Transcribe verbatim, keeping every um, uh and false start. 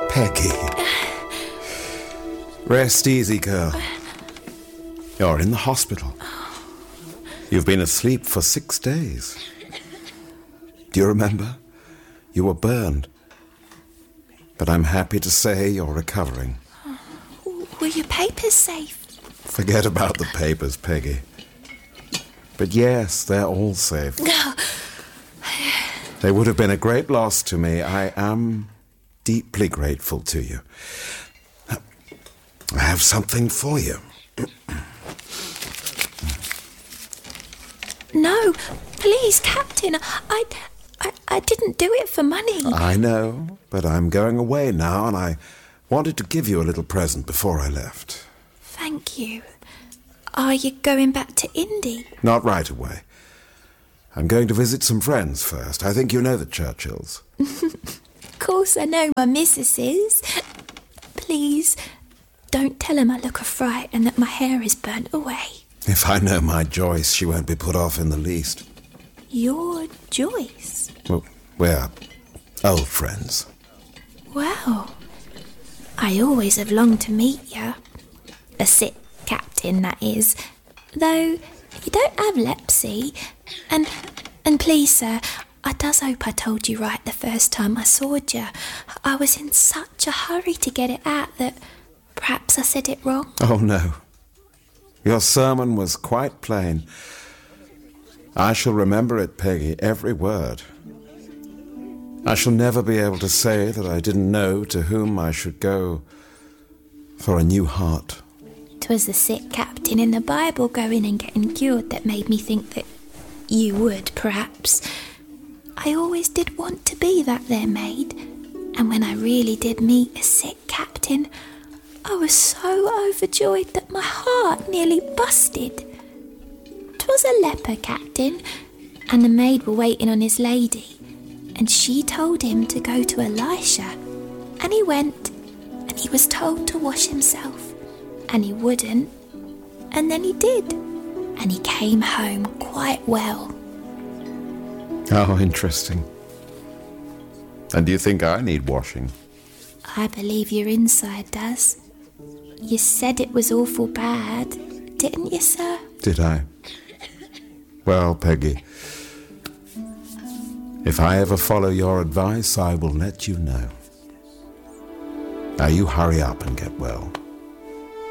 Peggy. Rest easy, girl. You're in the hospital. You've been asleep for six days. Do you remember? You were burned. But I'm happy to say you're recovering. Were your papers safe? Forget about the papers, Peggy. But yes, they're all safe. They would have been a great loss to me. I am deeply grateful to you. I have something for you. No, please, Captain. I, I, I didn't do it for money. I know, but I'm going away now, and I wanted to give you a little present before I left. Thank you. Are you going back to Indy? Not right away. I'm going to visit some friends first. I think you know the Churchills. Of course I know my missuses. Please, don't tell them I look a fright and that my hair is burnt away. If I know my Joyce, she won't be put off in the least. You're Joyce? Well, we're old friends. Well, I always have longed to meet you. A sick captain, that is. Though you don't have lepsy. And, and please, sir, I does hope I told you right the first time I sawed you. I was in such a hurry to get it out that perhaps I said it wrong. Oh, no. Your sermon was quite plain. I shall remember it, Peggy, every word. I shall never be able to say that I didn't know to whom I should go for a new heart. 'Twas the sick captain in the Bible going and getting cured that made me think that you would, perhaps. I always did want to be that there maid, and when I really did meet a sick captain, I was so overjoyed that my heart nearly busted. 'Twas a leper captain, and the maid were waiting on his lady, and she told him to go to Elisha, and he went, and he was told to wash himself, and he wouldn't, and then he did, and he came home quite well. Oh, interesting. And do you think I need washing? I believe your inside does. You said it was awful bad, didn't you, sir? Did I? Well, Peggy, if I ever follow your advice, I will let you know. Now you hurry up and get well.